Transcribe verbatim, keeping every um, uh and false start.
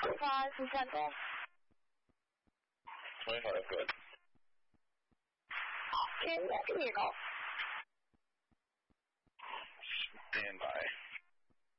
Five from Central. twenty-five, good. Can you hear me? Stand by.